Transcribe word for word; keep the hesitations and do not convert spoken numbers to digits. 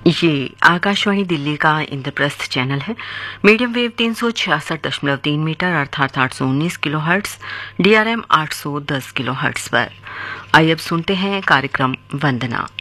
ये आकाशवाणी दिल्ली का इंद्रप्रस्थ चैनल है। मीडियम वेव तीन सौ छियासठ दशमलव तीन मीटर अर्थात आठ सौ उन्नीस किलो हर्ट्स, डीआरएम आठ सौ दस किलो हर्ट्स पर। आइए अब सुनते हैं कार्यक्रम वंदना।